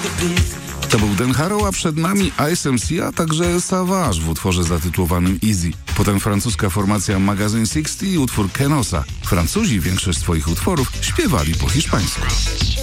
To był Dan Harrow, a przed nami ISMC, a także Savage w utworze zatytułowanym Easy. Potem francuska formacja Magazine 60 i utwór Kenosa. Francuzi większość swoich utworów śpiewali po hiszpańsku.